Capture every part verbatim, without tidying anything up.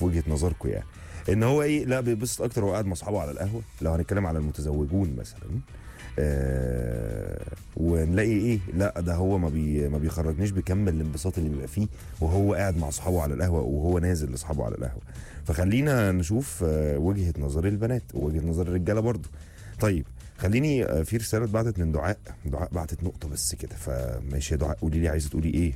وجهه نظركم يعني، ان هو ايه، لا بيبسط اكتر وهو قاعد مع اصحابه على القهوه، لو هنتكلم على المتزوجون مثلا. آه ونلاقي ايه، لا ده هو ما بي ما بيخرجنيش بكم الانبساط اللي بيبقى فيه وهو قاعد مع اصحابه على القهوه وهو نازل لاصحابه على القهوه. فخلينا نشوف آه وجهه نظر البنات ووجهه نظر الرجاله برضو. طيب خليني آه في رساله اتبعتت من دعاء. دعاء بعتت نقطه بس كده، فماشي يا دعاء قولي لي عايزه تقولي ايه.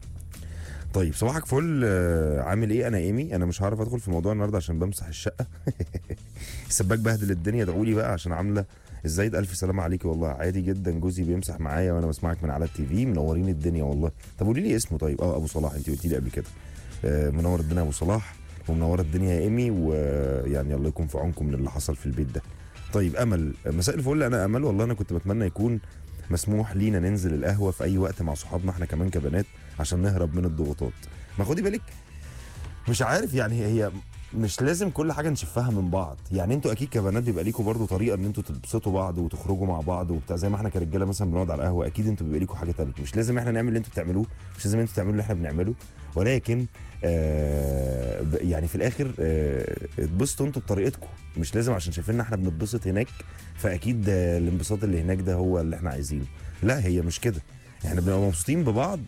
طيب صباحك فل، آه، عامل ايه؟ انا ايمي. انا مش هعرف ادخل في موضوع النهارده عشان بمسح الشقه. السباك بهدل الدنيا، ادعوا لي بقى عشان عامله الزايد. الف سلامه عليكي والله. عادي جدا، جوزي بيمسح معايا وانا بسمعك من على التي في. منورين الدنيا والله. طب قولي لي اسمه. طيب اه ابو صلاح، انت قلتي لي قبل كده. آه منور الدنيا ابو صلاح، ومنوره الدنيا يا ايمي، ويعني الله يكون في عونكم من اللي حصل في البيت ده. طيب امل، مساء الفل. انا امل والله، انا كنت بتمنى يكون مسموح لينا ننزل القهوه في اي وقت مع صحابنا احنا كمان كبنات عشان نهرب من الضغوطات. ما خدي بالك، مش عارف يعني، هي مش لازم كل حاجه نشفها من بعض يعني. انتوا اكيد كبنات بيبقى ليكوا برضو طريقه ان انتوا تبسطوا بعض وتخرجوا مع بعض وبتاع، زي ما احنا كرجاله مثلا بنقعد على القهوه. اكيد انتوا بيبقى ليكوا حاجه تانية، مش لازم احنا نعمل اللي انتوا بتعملوه، مش لازم انتوا تعملوا اللي احنا بنعمله، ولكن آه يعني في الاخر آه اتبسطوا انتوا بطريقتكم. مش لازم عشان شايفيننا احنا بنتبسط هناك فاكيد آه الانبساط اللي هناك ده هو اللي احنا عايزينه. لا هي مش كده، احنا بنبقى مبسوطين ببعض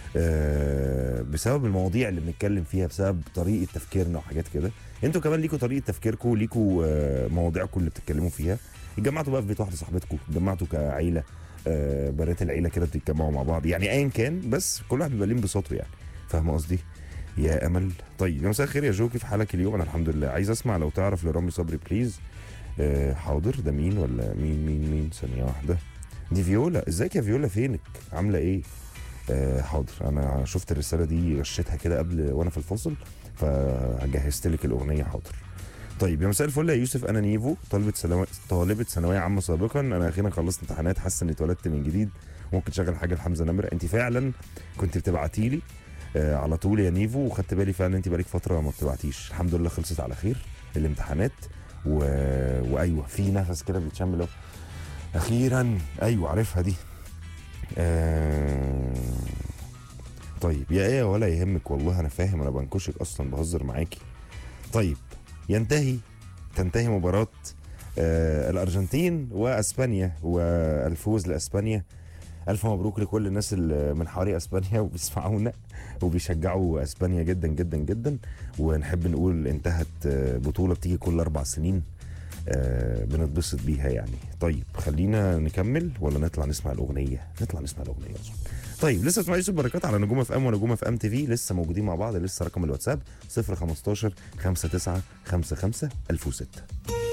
آه بسبب المواضيع اللي بنتكلم فيها، بسبب طريقه تفكيرنا وحاجات كده. انتوا كمان ليكوا طريقه تفكيركم، ليكوا آه مواضيعكم اللي بتتكلموا فيها. اتجمعتوا بقى في بيت واحده صاحبتكم، اتجمعتوا كعيله، آه بنات العيله كده بتتجمعوا مع بعض يعني، ايا كان، بس كل واحد بيبقى ليه انبساطه يعني. فاهمه قصدي يا امل؟ طيب يا مساء الخير يا جو، كيف حالك اليوم؟ انا الحمد لله. عايز اسمع لو تعرف لرامي صبري بليز. آه حاضر. ده مين ولا مين مين مين ثانيه واحده. دي فيولا. ازيك يا فيولا؟ فينك؟ عامله ايه؟ آه حاضر، انا شفت الرساله دي غشيتها كده قبل وانا في الفاصل، فجهزت لك الاغنيه. حاضر. طيب يا مساء الفل يا يوسف، انا نيفو، طالبه سلو... طالبه ثانويه عامه سابقا. انا اخيرا خلصت امتحانات، حاسه اني اتولدت من جديد. ممكن تشغل حاجه لحمزه نمره؟ انت فعلا كنت بتبعتي لي آه على طول يا نيفو، وخدت بالي فعلا انت بقالك فتره ما بتبعتيش. الحمد لله خلصت على خير الامتحانات و... وايوه في نفس كده بيتشم له اخيرا. ايوه عارفها دي. آه... طيب يا ايه ولا يهمك والله، انا فاهم، انا بنكشك اصلا، بهزر معاكي. طيب ينتهي تنتهي مباراة آه الارجنتين واسبانيا والفوز لاسبانيا. الف مبروك لكل الناس اللي من حوالي اسبانيا وبيسمعونا وبيشجعوا اسبانيا جدا جدا جدا. ونحب نقول انتهت بطولة بتيجي كل اربع سنين آه بنتبسط بيها يعني. طيب خلينا نكمل ولا نطلع نسمع الاغنيه؟ نطلع نسمع الاغنيه اظن. طيب لسه اسمع يوسف بركات على نجوم اف ام ونجوم اف ام تي في، لسه موجودين مع بعض. لسه رقم الواتساب صفر خمستاشر خمسة تسعة خمسة خمسة ألف وستة.